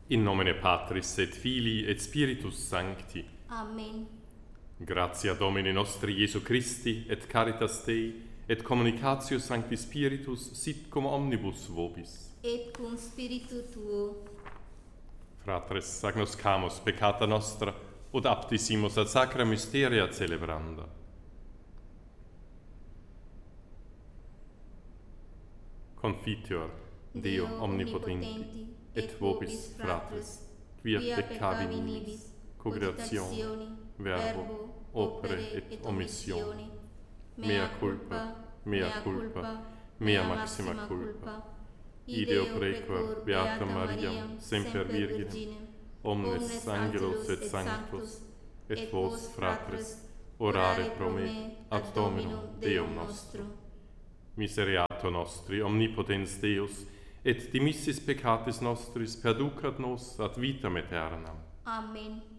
In nomine Patris et Filii et Spiritus Sancti. Amen. Gratia Domini nostri Iesu Christi et caritas Dei et communicatio Sancti Spiritus sit cum omnibus vobis. Et cum spiritu tuo. Fratres, agnoscamus peccata nostra, ut aptisimus ad sacra mysteria celebranda. Confiteor Deo omnipotenti, et vobis fratres, quia peccavi nibis, cogitatione, verbo, opere et omissione. Mea culpa, mea maxima culpa. Ideo precor Beatam Mariam, semper Virginem, omnes angelos et sanctos, et vos, fratres, orare pro me ad Dominum Deum nostrum. Misereatur nostri, omnipotens Deus, et dimissis peccatis nostris perducat nos ad vitam aeternam. Amen.